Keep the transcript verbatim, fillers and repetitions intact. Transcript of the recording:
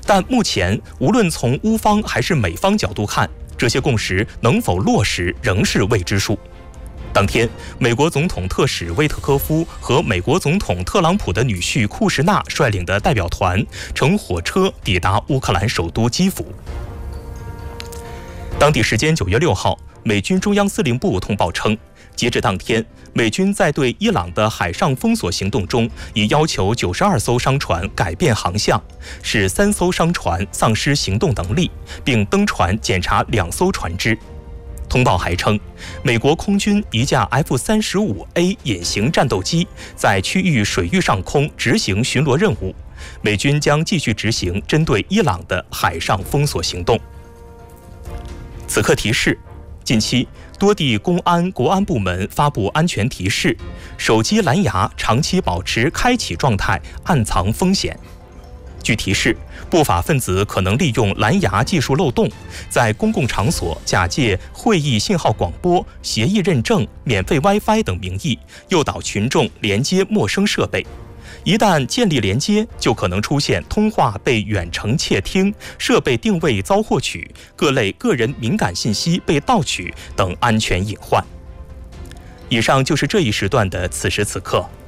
但目前无论从乌方还是美方角度看，这些共识能否落实仍是未知数。当天，美国总统特使威特科夫和美国总统特朗普的女婿库什纳率领的代表团乘火车抵达乌克兰首都基辅。当地时间九月六号，美军中央司令部通报称，截至当天，美军在对伊朗的海上封锁行动中，已要求九十二艘商船改变航向，使三艘商船丧失行动能力，并登船检查两艘船只。通报还称，美国空军一架 F 三十五 A 隐形战斗机在区域水域上空执行巡逻任务，美军将继续执行针对伊朗的海上封锁行动。此刻提示：近期多地公安、国安部门发布安全提示，手机蓝牙长期保持开启状态，暗藏风险。据提示，不法分子可能利用蓝牙技术漏洞，在公共场所假借会议信号广播、协议认证、免费 WiFi 等名义，诱导群众连接陌生设备。一旦建立连接，就可能出现通话被远程窃听、设备定位遭获取、各类个人敏感信息被盗取等安全隐患。以上就是这一时段的此时此刻。